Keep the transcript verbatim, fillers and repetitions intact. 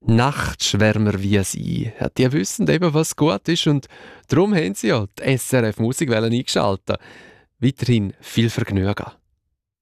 Nachtschwärmer wie sie. Ja, die wissen eben, was gut ist und darum haben sie ja die S R F Musikwelle eingeschaltet. Weiterhin viel Vergnügen.